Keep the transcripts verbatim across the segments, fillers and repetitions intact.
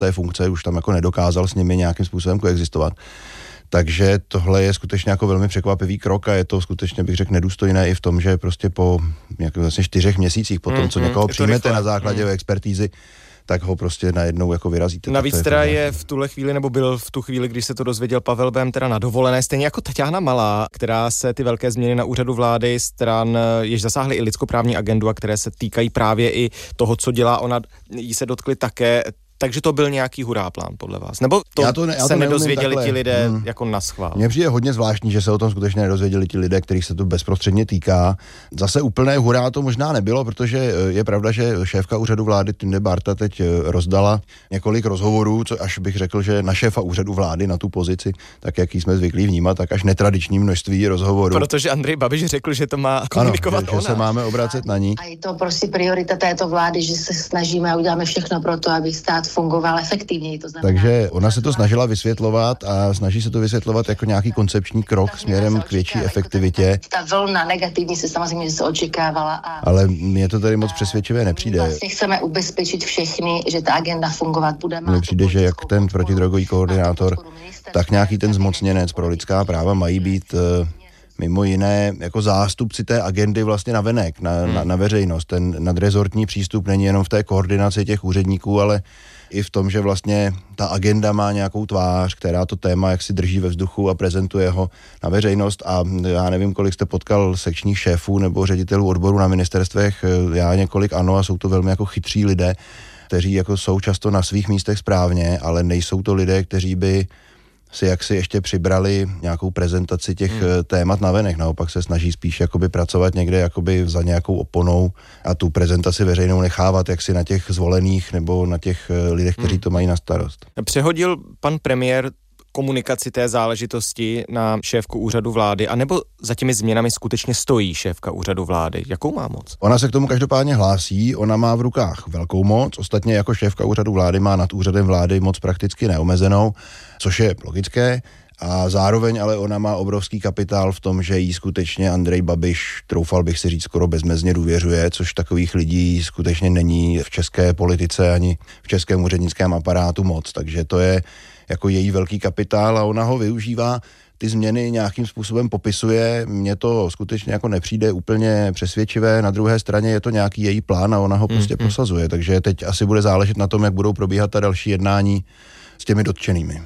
té funkce, už tam jako nedokázal s nimi nějakým způsobem koexistovat. Takže tohle je skutečně jako velmi překvapivý krok a je to skutečně, bych řekl, nedůstojné i v tom, že prostě po nějakých vlastně čtyřech měsících, po tom, co mm, někoho přijmete na základě mm. expertízy, tak ho prostě najednou jako vyrazíte. Navíc je teda je v tuhle chvíli, nebo byl v tu chvíli, když se to dozvěděl Pavel Bém, teda na dovolené, stejně jako Taťána Malá, která se ty velké změny na úřadu vlády stran, jež zasáhly i lidskoprávní agendu a které se týkají právě i toho, co dělá ona, jí se dotkly také. Takže to byl nějaký hurá plán podle vás? Nebo to, já to, ne, já se to nedozvěděli takhle. Ti lidé hmm. jako naschvál? Mně přijde hodně zvláštní, že se o tom skutečně nedozvěděli ti lidé, kterých se to bezprostředně týká. Zase úplné hurá to možná nebylo, protože je pravda, že šéfka úřadu vlády Tinde Barta teď rozdala několik rozhovorů, co až bych řekl, že na šéfa úřadu vlády na tu pozici, tak jaký jsme zvyklí vnímat, tak až netradiční množství rozhovorů. Protože Andrej Babiš řekl, že to má komunikovat ano, že, ona. Že se máme obracet na ní. A je to prostě priorita této vlády, že se snažíme a uděláme všechno pro to, aby stát fungoval efektivněji. To znamená, takže ona se to snažila vysvětlovat a snaží se to vysvětlovat jako nějaký koncepční krok směrem k větší efektivitě. Ta vlna negativní se samozřejmě se očekávala. A ale mně to tady moc přesvědčivé nepřijde. Vlastně chceme ubezpečit všechny, že ta agenda fungovat bude. Mně přijde, že jak ten protidrogový koordinátor, tak nějaký ten zmocněnec pro lidská práva mají být mimo jiné jako zástupci té agendy vlastně navenek, na, hmm. na, na veřejnost. Ten nadrezortní přístup není jenom v té koordinaci těch úředníků, ale i v tom, že vlastně ta agenda má nějakou tvář, která to téma jak si drží ve vzduchu a prezentuje ho na veřejnost. A já nevím, kolik jste potkal sekčních šéfů nebo ředitelů odboru na ministerstvech, já několik ano, a jsou to velmi jako chytří lidé, kteří jako jsou často na svých místech správně, ale nejsou to lidé, kteří by si jaksi ještě přibrali nějakou prezentaci těch hmm. témat navenek. Naopak se snaží spíš jakoby pracovat někde jakoby za nějakou oponou a tu prezentaci veřejnou nechávat jaksi na těch zvolených nebo na těch lidech, kteří to mají na starost. Přehodil pan premiér komunikaci té záležitosti na šéfku úřadu vlády, anebo za těmi změnami skutečně stojí šéfka úřadu vlády? Jakou má moc? Ona se k tomu každopádně hlásí, ona má v rukách velkou moc, ostatně jako šéfka úřadu vlády má nad úřadem vlády moc prakticky neomezenou, což je logické, a zároveň ale ona má obrovský kapitál v tom, že jí skutečně Andrej Babiš, troufal bych si říct, skoro bezmezně důvěřuje, což takových lidí skutečně není v české politice ani v českém úřednickém aparátu moc, takže to je jako její velký kapitál a ona ho využívá, ty změny nějakým způsobem popisuje, mně to skutečně jako nepřijde úplně přesvědčivé, na druhé straně je to nějaký její plán a ona ho prostě mm, prosazuje, takže teď asi bude záležet na tom, jak budou probíhat ta další jednání s těmi dotčenými.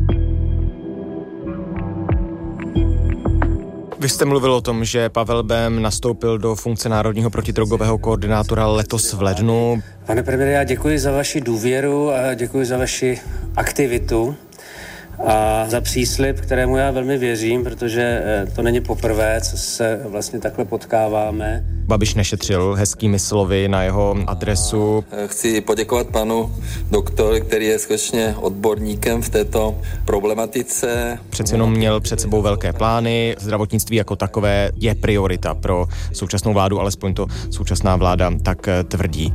Vy jste mluvil o tom, že Pavel Bém nastoupil do funkce národního protidrogového koordinátora letos v lednu. Pane premiére, já děkuji za vaši důvěru a děkuji za vaši aktivitu a za příslib, kterému já velmi věřím, protože to není poprvé, co se vlastně takhle potkáváme. Babiš nešetřil hezkými slovy na jeho adresu. Chci poděkovat panu doktoru, který je skutečně odborníkem v této problematice. Přece jenom měl před sebou velké plány, zdravotnictví jako takové je priorita pro současnou vládu, alespoň to současná vláda tak tvrdí.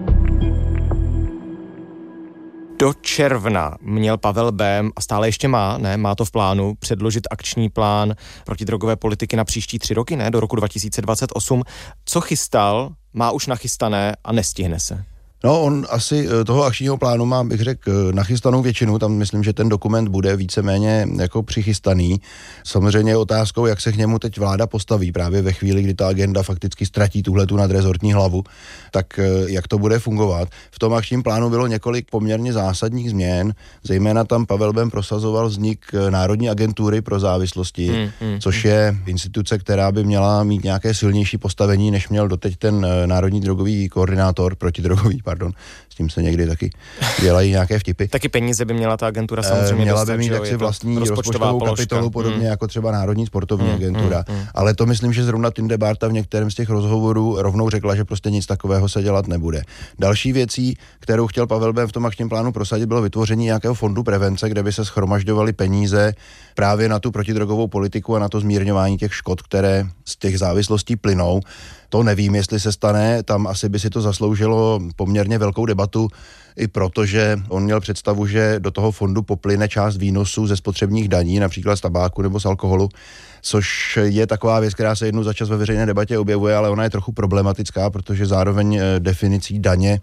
Do června měl Pavel Bém, a stále ještě má, ne, má to v plánu, předložit akční plán protidrogové politiky na příští tři roky, ne, do roku dva tisíce dvacet osm. Co chystal, má už nachystané a nestihne se? No, on asi toho akčního plánu má, bych řekl, nachystanou většinu, tam myslím, že ten dokument bude víceméně jako přichystaný. Samozřejmě je otázkou, jak se k němu teď vláda postaví právě ve chvíli, kdy ta agenda fakticky ztratí tuhletu nadrezortní hlavu, tak jak to bude fungovat. V tom akčním plánu bylo několik poměrně zásadních změn, zejména tam Pavel Bém prosazoval vznik Národní agentury pro závislosti, hmm, hmm, což je instituce, která by měla mít nějaké silnější postavení, než měl doteď ten Národní drogový koordinátor, protidrogový, pardon, s tím se někdy taky dělají nějaké vtipy. Taky peníze by měla ta agentura samozřejmě měla dostat, by mít taky vlastní rozpočtovou kapitolu, podobně hmm. jako třeba Národní sportovní hmm. agentura. Hmm. Ale to myslím, že zrovna Tinde Barta v některém z těch rozhovorů rovnou řekla, že prostě nic takového se dělat nebude. Další věcí, kterou chtěl Pavel Bém v tom akčním plánu prosadit, bylo vytvoření nějakého fondu prevence, kde by se shromažďovaly peníze právě na tu protidrogovou politiku a na to zmírňování těch škod, které z těch závislostí plynou. To nevím, jestli se stane, tam asi by si to zasloužilo poměrně velkou debatu, i protože on měl představu, že do toho fondu poplyne část výnosů ze spotřebních daní, například z tabáku nebo z alkoholu, což je taková věc, která se jednou za čas ve veřejné debatě objevuje, ale ona je trochu problematická, protože zároveň definicí daně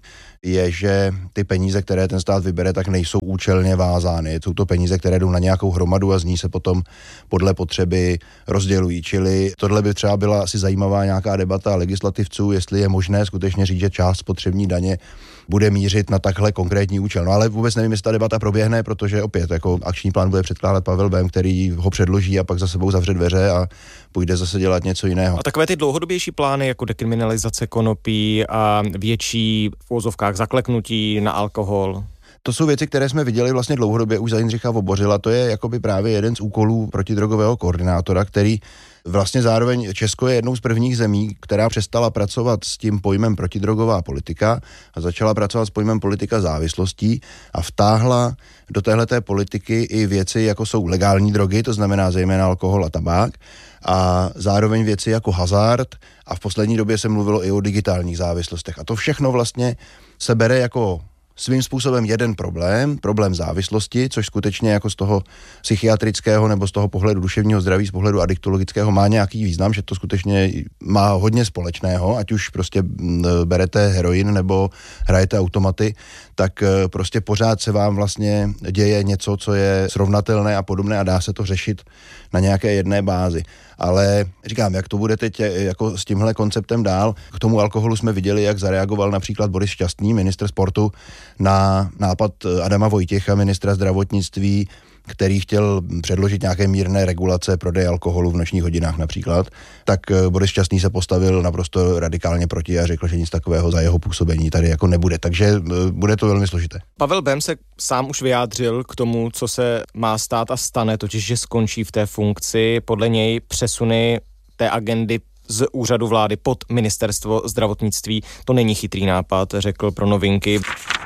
je, že ty peníze, které ten stát vybere, tak nejsou účelně vázány. Jsou to peníze, které jdou na nějakou hromadu a z ní se potom podle potřeby rozdělují. Čili tohle by třeba byla asi zajímavá nějaká debata legislativců, jestli je možné skutečně říct, že část spotřební daně bude mířit na takhle konkrétní účel. No ale vůbec nevím, jestli ta debata proběhne, protože opět jako akční plán bude předkládat Pavel Bém, který ho předloží a pak za sebou zavře dveře a půjde zase dělat něco jiného. A takové ty dlouhodobější plány, jako dekriminalizace konopí a větší v uvozovkách zakleknutí na alkohol? To jsou věci, které jsme viděli vlastně dlouhodobě už za Jindřicha Vobořila. To je jakoby právě jeden z úkolů protidrogového koordinátora, který vlastně zároveň Česko je jednou z prvních zemí, která přestala pracovat s tím pojmem protidrogová politika a začala pracovat s pojmem politika závislostí a vtáhla do téhleté politiky i věci, jako jsou legální drogy, to znamená zejména alkohol a tabák, a zároveň věci jako hazard a v poslední době se mluvilo i o digitálních závislostech. A to všechno vlastně se bere jako svým způsobem jeden problém, problém závislosti, což skutečně jako z toho psychiatrického nebo z toho pohledu duševního zdraví, z pohledu adiktologického má nějaký význam, že to skutečně má hodně společného, ať už prostě berete heroin nebo hrajete automaty, tak prostě pořád se vám vlastně děje něco, co je srovnatelné a podobné a dá se to řešit na nějaké jedné bázi. Ale říkám, jak to bude teď jako s tímhle konceptem dál. K tomu alkoholu jsme viděli, jak zareagoval například Boris Šťastný, ministr sportu, na nápad Adama Vojtěcha, ministra zdravotnictví, který chtěl předložit nějaké mírné regulace prodeje alkoholu v nočních hodinách například, tak Boris Šťastný se postavil naprosto radikálně proti a řekl, že nic takového za jeho působení tady jako nebude. Takže bude to velmi složité. Pavel Bém se sám už vyjádřil k tomu, co se má stát a stane, totiž že skončí v té funkci. Podle něj přesuny té agendy z úřadu vlády pod ministerstvo zdravotnictví. To není chytrý nápad, řekl pro Novinky.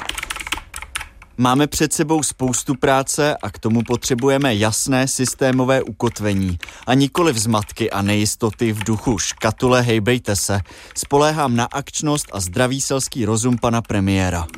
Máme před sebou spoustu práce a k tomu potřebujeme jasné systémové ukotvení a nikoli zmatky a nejistoty v duchu škatule hejbejte se. Spoléhám na akčnost a zdravý selský rozum pana premiéra.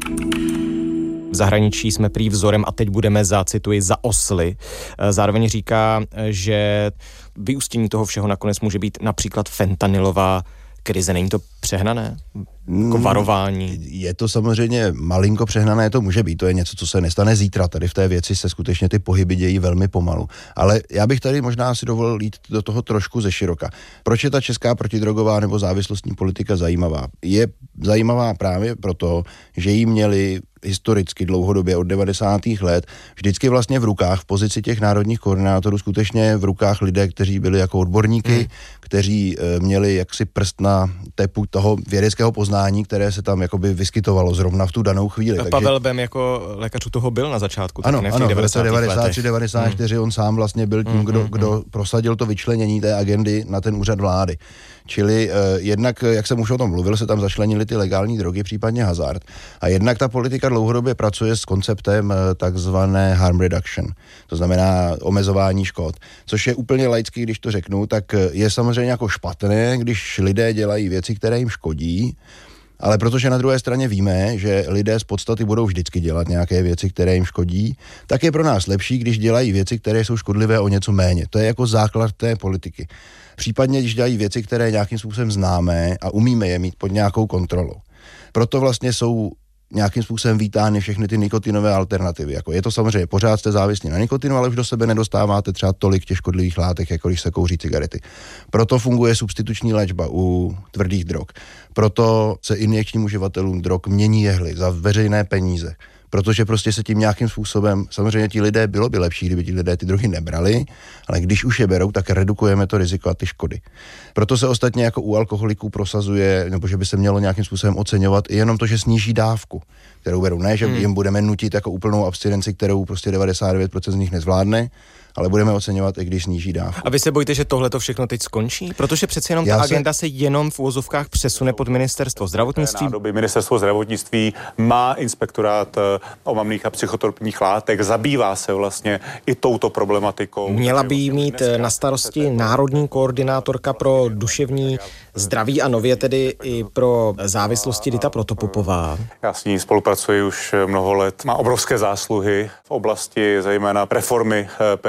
V zahraničí jsme prý vzorem a teď budeme za, cituji, za osly. Zároveň říká, že vyústění toho všeho nakonec může být například fentanylová krize. Není to přehnané? Jako varování? Je to samozřejmě malinko přehnané, to může být. To je něco, co se nestane zítra. Tady v té věci se skutečně ty pohyby dějí velmi pomalu. Ale já bych tady možná si dovolil jít do toho trošku ze široka. Proč je ta česká protidrogová nebo závislostní politika zajímavá? Je zajímavá právě proto, že jí měli historicky dlouhodobě od devadesátých let vždycky vlastně v rukách, v pozici těch národních koordinátorů, skutečně v rukách lidé, kteří byli jako odborníky, hmm. kteří e, měli jaksi prst na tepu toho vědeckého poznání, které se tam jakoby vyskytovalo zrovna v tu danou chvíli. Takže... Pavel Bém jako lékař u toho byl na začátku. Ano, tak ano, v roce devadesát tři devadesát čtyři hmm. on sám vlastně byl tím, kdo, kdo hmm. prosadil to vyčlenění té agendy na ten úřad vlády. Čili eh, jednak, jak jsem už o tom mluvil, se tam začlenily ty legální drogy, případně hazard. A jednak ta politika dlouhodobě pracuje s konceptem eh, takzvané harm reduction, to znamená omezování škod. Což je úplně laický, když to řeknu, tak je samozřejmě jako špatné, když lidé dělají věci, které jim škodí, ale protože na druhé straně víme, že lidé z podstaty budou vždycky dělat nějaké věci, které jim škodí, tak je pro nás lepší, když dělají věci, které jsou škodlivé o něco méně. To je jako základ té politiky. Případně, když dělají věci, které nějakým způsobem známe a umíme je mít pod nějakou kontrolou. Proto vlastně jsou nějakým způsobem vítány všechny ty nikotinové alternativy. Jako je to samozřejmě, pořád jste závislí na nikotinu, ale už do sebe nedostáváte třeba tolik těch škodlivých látek, jako když se kouří cigarety. Proto funguje substituční léčba u tvrdých drog. Proto se injekčním uživatelům drog mění jehly za veřejné peníze. Protože prostě se tím nějakým způsobem, samozřejmě ti lidé, bylo by lepší, kdyby ti lidé ty drogy nebrali, ale když už je berou, tak redukujeme to riziko a ty škody. Proto se ostatně jako u alkoholiků prosazuje, nebo že by se mělo nějakým způsobem oceňovat i jenom to, že sníží dávku, kterou berou. Ne, že hmm. jim budeme nutit jako úplnou abstinenci, kterou prostě devadesát devět procent z nich nezvládne, ale budeme oceňovat, i když sníží dávku. A vy se bojíte, že tohle to všechno teď skončí? Protože přeci jenom ta Já agenda se... se jenom v uvozovkách přesune pod ministerstvo zdravotnictví. Nádoby ministerstvo zdravotnictví má inspektorát omamných a psychotropních látek, zabývá se vlastně i touto problematikou. Měla by jí mít na starosti národní koordinátorka pro duševní zdraví a nově tedy i pro závislosti Dita Protopopová. Já s ní spolupracuji už mnoho let. Má obrovské zásluhy v oblasti zejména reformy péče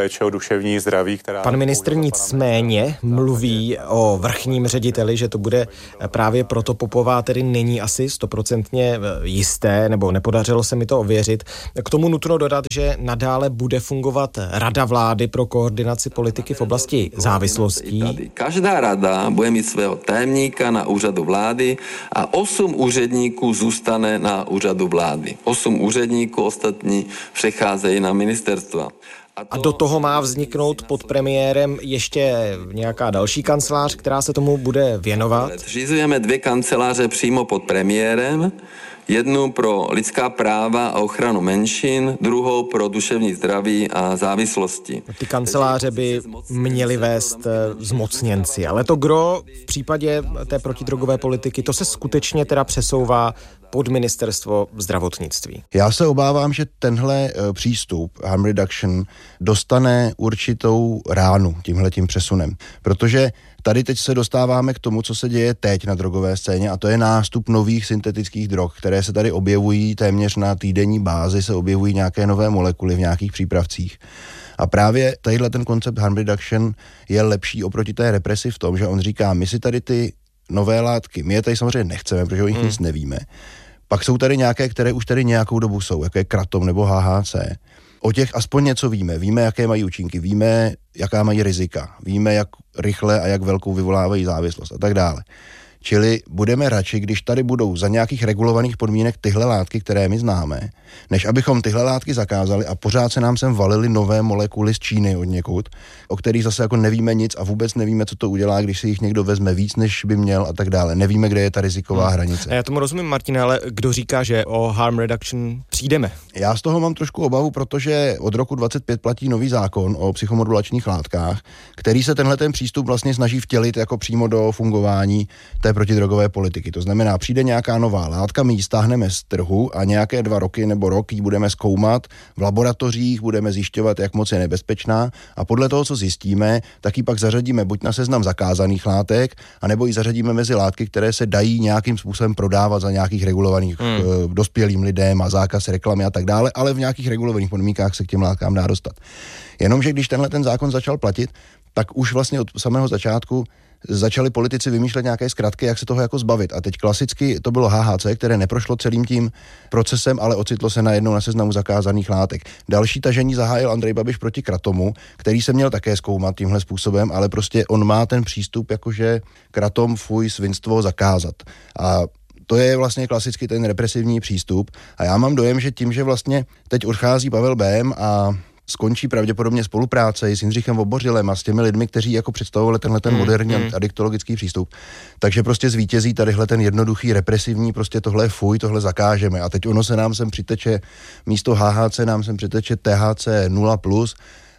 péče o duševní zdraví, která... Pan ministr nicméně mluví o vrchním řediteli, že to bude právě Protopopová, tedy není asi stoprocentně jisté, nebo nepodařilo se mi to ověřit. K tomu nutno dodat, že nadále bude fungovat Rada vlády pro koordinaci politiky v oblasti závislostí. Každá rada bude mít svého tajemníka na úřadu vlády a osm úředníků zůstane na úřadu vlády. Osm úředníků, ostatní přecházejí na ministerstva. A do toho má vzniknout pod premiérem ještě nějaká další kancelář, která se tomu bude věnovat? Zřizujeme dvě kanceláře přímo pod premiérem. Jednu pro lidská práva a ochranu menšin, druhou pro duševní zdraví a závislosti. Ty kanceláře by měly vést zmocněnci, ale to gro v případě té protidrogové politiky, to se skutečně teda přesouvá pod ministerstvo zdravotnictví. Já se obávám, že tenhle přístup harm reduction dostane určitou ránu tímhletím přesunem, protože tady teď se dostáváme k tomu, co se děje teď na drogové scéně, a to je nástup nových syntetických drog, které se tady objevují téměř na týdenní bázi, se objevují nějaké nové molekuly v nějakých přípravcích. A právě tadyhle ten koncept harm reduction je lepší oproti té represi v tom, že on říká, my si tady ty nové látky, my je tady samozřejmě nechceme, protože o nich hmm. nic nevíme. Pak jsou tady nějaké, které už tady nějakou dobu jsou, jako je kratom nebo H H C. O těch aspoň něco víme. Víme, jaké mají účinky, víme, jaká mají rizika, víme, jak rychle a jak velkou vyvolávají závislost a tak dále. Čili budeme radši, když tady budou za nějakých regulovaných podmínek tyhle látky, které my známe, než abychom tyhle látky zakázali a pořád se nám sem valily nové molekuly z Číny od někud, o kterých zase jako nevíme nic a vůbec nevíme, co to udělá, když si jich někdo vezme víc, než by měl a tak dále. Nevíme, kde je ta riziková hmm. hranice. Já tomu rozumím, Martine, ale kdo říká, že o harm reduction přijdeme? Já z toho mám trošku obavu, protože od roku dvacet pět platí nový zákon o psychomodulačních látkách, který se tenhle ten přístup vlastně snaží vtělit jako přímo do fungování té protidrogové politiky. To znamená, přijde nějaká nová látka, my ji stáhneme z trhu a nějaké dva roky nebo rok ji budeme zkoumat v laboratořích, budeme zjišťovat, jak moc je nebezpečná a podle toho, co zjistíme, tak ji pak zařadíme buď na seznam zakázaných látek, anebo ji zařadíme mezi látky, které se dají nějakým způsobem prodávat za nějakých regulovaných hmm. dospělým lidem a zákaz reklamy a tak dále, ale v nějakých regulovaných podmínkách se k těm látkám dá dostat. Jenomže když tenhle ten zákon začal platit, tak už vlastně od samého začátku začali politici vymýšlet nějaké zkratky, jak se toho jako zbavit. A teď klasicky to bylo H H C, které neprošlo celým tím procesem, ale ocitlo se najednou na seznamu zakázaných látek. Další tažení zahájil Andrej Babiš proti kratomu, který se měl také zkoumat tímhle způsobem, ale prostě on má ten přístup, jakože kratom, fuj, svinstvo zakázat. A to je vlastně klasicky ten represivní přístup. A já mám dojem, že tím, že vlastně teď odchází Pavel Bém a skončí pravděpodobně spolupráce s Jindřichem Vobořilem a s těmi lidmi, kteří jako představovali tenhle ten moderní mm, mm. adiktologický přístup. Takže prostě zvítězí tadyhle ten jednoduchý represivní, prostě tohle fuj, tohle zakážeme. A teď ono se nám sem přiteče, místo H H C nám sem přiteče T H C nula plus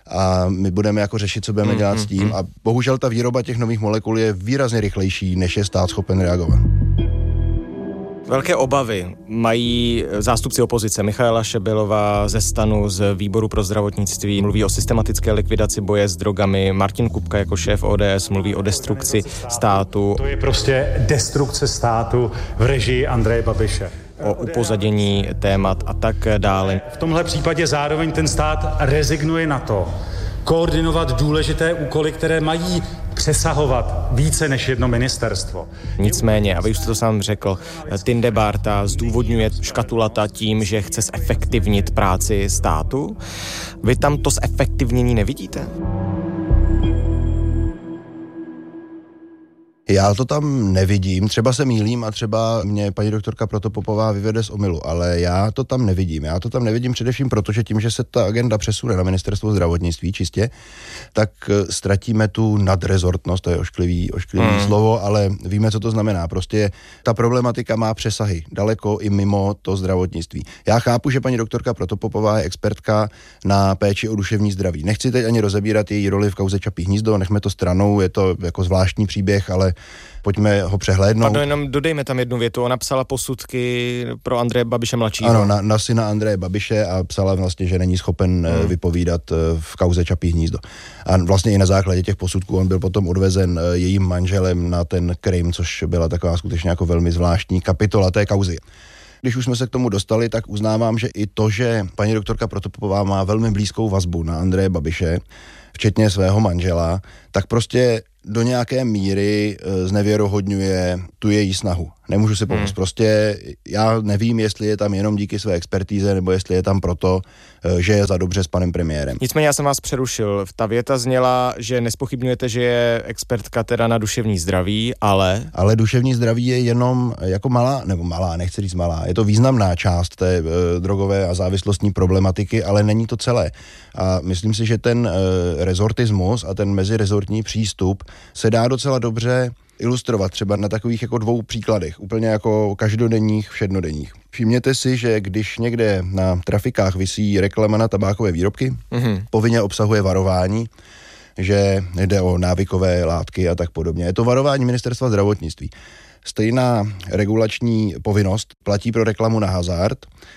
a my budeme jako řešit, co budeme mm, dělat mm, s tím. Mm. A bohužel ta výroba těch nových molekul je výrazně rychlejší, než je stát schopen reagovat. Velké obavy mají zástupci opozice. Michaela Šebelová ze STANu, z Výboru pro zdravotnictví, mluví o systematické likvidaci boje s drogami. Martin Kupka jako šéf O D S mluví o destrukci státu. To je prostě destrukce státu v režii Andreje Babiše. O upozadění témat a tak dále. V tomhle případě zároveň ten stát rezignuje na to, koordinovat důležité úkoly, které mají přesahovat více než jedno ministerstvo. Nicméně, a vy už jste to sám řekl, Tinde Bárta zdůvodňuje Škatulata tím, že chce zefektivnit práci státu. Vy tam to zefektivnění nevidíte? Já to tam nevidím, třeba se mýlím a třeba mě paní doktorka Protopopová vyvede z omylu, ale já to tam nevidím. Já to tam nevidím především proto, že tím, že se ta agenda přesune na ministerstvo zdravotnictví čistě, tak ztratíme tu nadrezortnost, to je ošklivý, ošklivý hmm. slovo, ale víme, co to znamená. Prostě ta problematika má přesahy daleko i mimo to zdravotnictví. Já chápu, že paní doktorka Protopopová je expertka na péči o duševní zdraví. Nechci teď ani rozebírat její roli v kauze Čapí hnízdo, nechme to stranou, je to jako zvláštní příběh, ale pojďme ho přehlédnout. Pardon, jenom dodejme tam jednu větu. Ona psala posudky pro Andreje Babiše mladšího. Ano, na, na syna Andreje Babiše a psala vlastně, že není schopen hmm. vypovídat v kauze Čapí hnízdo. A vlastně i na základě těch posudků on byl potom odvezen jejím manželem na ten Krym, což byla taková skutečně jako velmi zvláštní kapitola té kauzy. Když už jsme se k tomu dostali, tak uznávám, že i to, že paní doktorka Protopová má velmi blízkou vazbu na Andreje Babiše, včetně svého manžela, tak prostě do nějaké míry znevěrohodňuje tu její snahu. Nemůžu si pomoct. Hmm. Prostě já nevím, jestli je tam jenom díky své expertíze, nebo jestli je tam proto, že je za dobře s panem premiérem. Nicméně já jsem vás přerušil. Ta věta zněla, že nespochybňujete, že je expertka teda na duševní zdraví, ale... Ale duševní zdraví je jenom jako malá, nebo malá, nechci říct malá, je to významná část té e, drogové a závislostní problematiky, ale není to celé. A myslím si, že ten e, rezortismus a ten mezirezortní přístup se dá docela dobře ilustrovat třeba na takových jako dvou příkladech, úplně jako každodenních, všednodenních. Všimněte si, že když někde na trafikách visí reklama na tabákové výrobky, mm-hmm. povinně obsahuje varování, že jde o návykové látky a tak podobně. Je to varování Ministerstva zdravotnictví. Stejná regulační povinnost platí pro reklamu na hazard,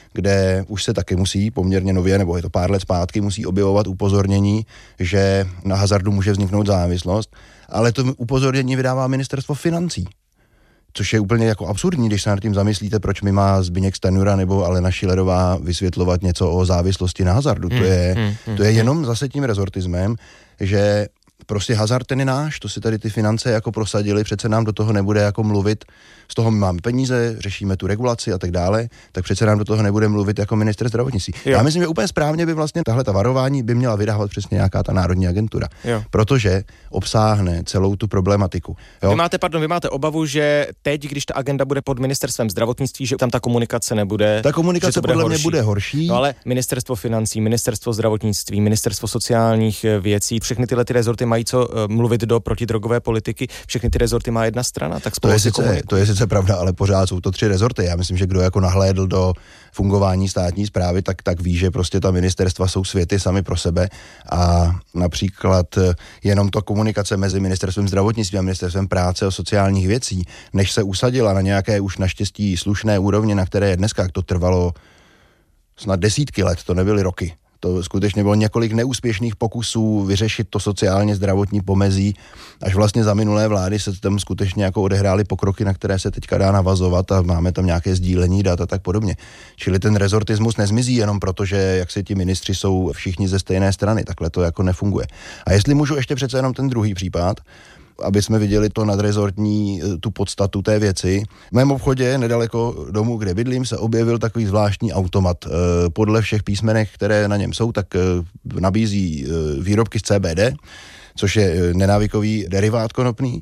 kde už se taky musí poměrně nově, nebo je to pár let zpátky, musí objevovat upozornění, že na hazardu může vzniknout závislost, ale to upozornění vydává Ministerstvo financí. Což je úplně jako absurdní, když se nad tím zamyslíte, proč mi má Zbyněk Stanjura nebo Alena Schillerová vysvětlovat něco o závislosti na hazardu. Hmm, to je, hmm, hmm, to je jenom zase tím rezortismem, že prostě hazard ten je náš, to si tady ty finance jako prosadili, přece nám do toho nebude jako mluvit, z toho my máme peníze, řešíme tu regulaci a tak dále, tak přece nám do toho nebude mluvit jako ministr zdravotnictví. Jo. Já myslím, že úplně správně by vlastně tahle ta varování by měla vydávat přesně nějaká ta národní agentura, jo. Protože obsáhne celou tu problematiku. Jo? Vy máte, pardon, vy máte obavu, že teď, když ta agenda bude pod ministerstvem zdravotnictví, že tam ta komunikace nebude. Ta komunikace bude podle horší. mě bude horší. No ale ministerstvo financí, ministerstvo zdravotnictví, ministerstvo sociálních věcí, všechny tyhle ty rezorty mají co uh, mluvit do protidrogové politiky, všechny ty rezorty má jedna strana, tak spolu to je si sice, to je sice pravda, ale pořád jsou to tři rezorty. Já myslím, že kdo jako nahlédl do fungování státní správy, tak, tak ví, že prostě ta ministerstva jsou světy sami pro sebe a například jenom to komunikace mezi ministerstvem zdravotnictví a ministerstvem práce a sociálních věcí, než se usadila na nějaké už naštěstí slušné úrovni, na které je dneska, to trvalo snad desítky let, to nebyly roky. To skutečně bylo několik neúspěšných pokusů vyřešit to sociálně zdravotní pomezí, až vlastně za minulé vlády se tam skutečně jako odehrály pokroky, na které se teďka dá navazovat a máme tam nějaké sdílení dat a tak podobně. Čili ten rezortismus nezmizí jenom proto, že jak se ti ministři jsou všichni ze stejné strany, takhle to jako nefunguje. A jestli můžu ještě přece jenom ten druhý případ, aby jsme viděli to nadrezortní, tu podstatu té věci. V mém obchodě, nedaleko domu, kde bydlím, se objevil takový zvláštní automat. Podle všech písmenek, které na něm jsou, tak nabízí výrobky z C B D, což je nenávykový derivát konopný,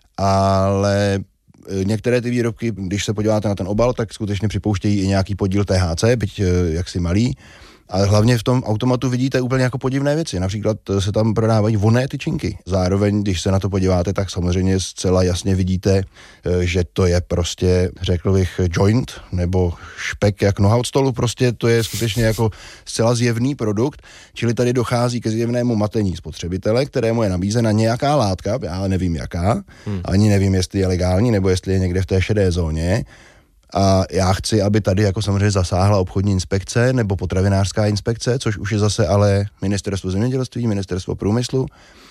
ale některé ty výrobky, když se podíváte na ten obal, tak skutečně připouštějí i nějaký podíl T H C, byť jaksi malý. Ale hlavně v tom automatu vidíte úplně jako podivné věci. Například se tam prodávají vonné tyčinky. Zároveň, když se na to podíváte, tak samozřejmě zcela jasně vidíte, že to je prostě, řekl bych, joint nebo špek jak noha od stolu. Prostě to je skutečně jako zcela zjevný produkt, čili tady dochází ke zjevnému matení spotřebitele, kterému je nabízena nějaká látka, já nevím jaká, hmm. ani nevím, jestli je legální nebo jestli je někde v té šedé zóně. A já chci, aby tady jako samozřejmě zasáhla obchodní inspekce nebo potravinářská inspekce, což už je zase ale ministerstvo zemědělství, ministerstvo průmyslu.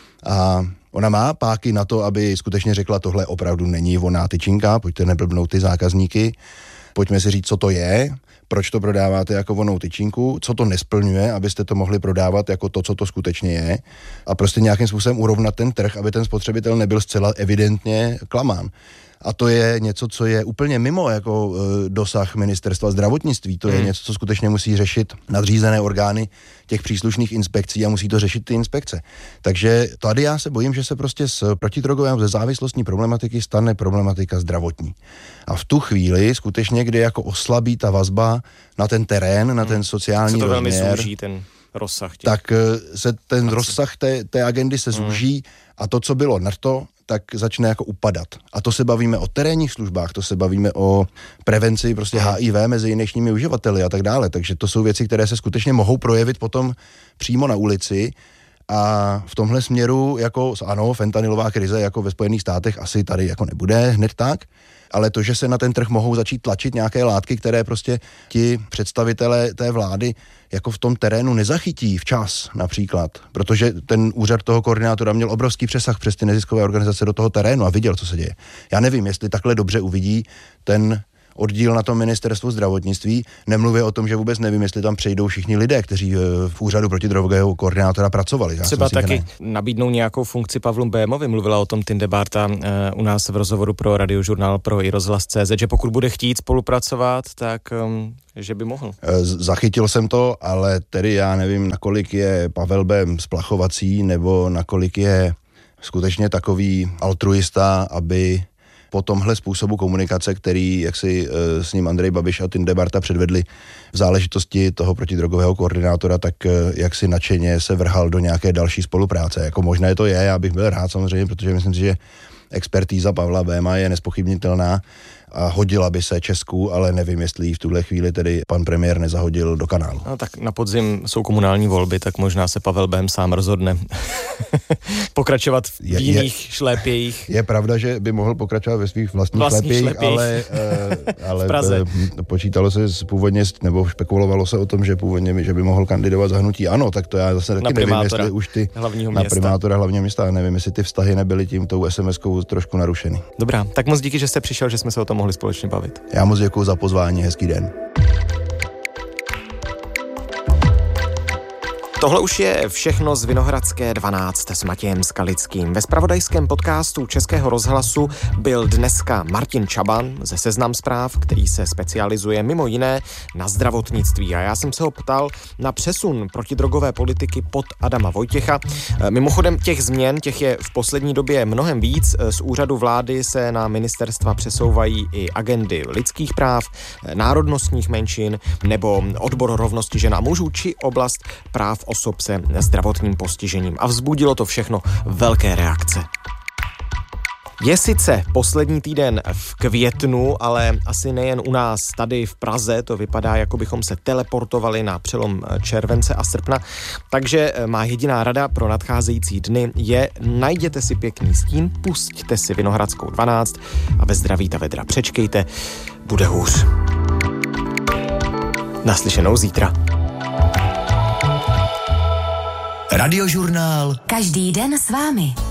A ona má páky na to, aby skutečně řekla, tohle opravdu není vonná tyčinka, pojďte neblbnout ty zákazníky, pojďme si říct, co to je, proč to prodáváte jako vonnou tyčinku, co to nesplňuje, abyste to mohli prodávat jako to, co to skutečně je a prostě nějakým způsobem urovnat ten trh, aby ten spotřebitel nebyl zcela evidentně klamán. A to je něco, co je úplně mimo jako e, dosah ministerstva zdravotnictví. To je hmm. něco, co skutečně musí řešit nadřízené orgány těch příslušných inspekcí a musí to řešit ty inspekce. Takže tady já se bojím, že se prostě z protidrogové ze závislostní problematiky stane problematika zdravotní. A v tu chvíli skutečně, kdy jako oslabí ta vazba na ten terén, na ten sociální rozměr. Se to rozměr, velmi zúží ten rozsah. Těch. Tak se ten rozsah té, té agendy se zúží hmm. a to, co bylo na to, tak začne jako upadat. A to se bavíme o terénních službách, to se bavíme o prevenci prostě H I V mezi dnešními uživateli a tak dále. Takže to jsou věci, které se skutečně mohou projevit potom přímo na ulici a v tomhle směru jako ano, fentanylová krize jako ve Spojených státech asi tady jako nebude hned tak, ale to, že se na ten trh mohou začít tlačit nějaké látky, které prostě ti představitelé té vlády jako v tom terénu nezachytí včas například, protože ten úřad toho koordinátora měl obrovský přesah přes ty neziskové organizace do toho terénu a viděl, co se děje. Já nevím, jestli takhle dobře uvidí ten oddíl na tom ministerstvu zdravotnictví. Nemluvě o tom, že vůbec nevím, jestli tam přejdou všichni lidé, kteří v úřadu protidrogového koordinátora pracovali. Já Třeba myslím, taky nabídnou nějakou funkci Pavlu Bémovi. Mluvila o tom Tinde Barta uh, u nás v rozhovoru pro Radiožurnál, pro i rozhlas tečka cé zet, že pokud bude chtít spolupracovat, tak um, že by mohl. Zachytil jsem to, ale tedy já nevím, nakolik je Pavel Bém splachovací, nebo nakolik je skutečně takový altruista, aby po tomhle způsobu komunikace, který jak si e, s ním Andrej Babiš a Tinde Barta předvedli v záležitosti toho protidrogového koordinátora, tak e, jak si nadšeně se vrhal do nějaké další spolupráce. Jako možné to je, já bych byl rád samozřejmě, protože myslím si, že expertíza Pavla Béma je nespochybnitelná a hodila by se Česku, ale nevím, jestli ji v tuhle chvíli tedy pan premiér nezahodil do kanálu. No tak na podzim jsou komunální volby, tak možná se Pavel Bém sám rozhodne pokračovat v je, jiných je, šlépějích. Je pravda, že by mohl pokračovat ve svých vlastních, vlastních šlépějích, šlépějích, ale, uh, ale v Praze. Uh, počítalo se původně, nebo špekulovalo se o tom, že původně, že by mohl kandidovat za hnutí ANO, tak to já zase taky nevím, jestli už ty na primátora hlavního města, nevím, jestli ty vztahy nebyly tím tou es em eskou trošku narušeny. Dobrá, tak moc díky, že jste přišel, že jsme se o tom mohli společně bavit. Já moc děkuji za pozvání, hezký den. Tohle už je všechno z Vinohradské dvanáct s Matějem Skalickým. Ve zpravodajském podcastu Českého rozhlasu byl dneska Martin Čaban ze Seznam zpráv, který se specializuje mimo jiné na zdravotnictví. A já jsem se ho ptal na přesun protidrogové politiky pod Adama Vojtěcha. Mimochodem těch změn, těch je v poslední době mnohem víc. Z úřadu vlády se na ministerstva přesouvají i agendy lidských práv, národnostních menšin nebo odbor rovnosti žen a mužů či oblast práv osob se zdravotním postižením. A vzbudilo to všechno velké reakce. Je sice poslední týden v květnu, ale asi nejen u nás tady v Praze, to vypadá, jako bychom se teleportovali na přelom července a srpna, takže má jediná rada pro nadcházející dny je najděte si pěkný stín, pusťte si Vinohradskou dvanáct a ve zdraví ta vedra přečkejte, bude hůř. Naslyšenou zítra. Radiožurnál. Každý den s vámi.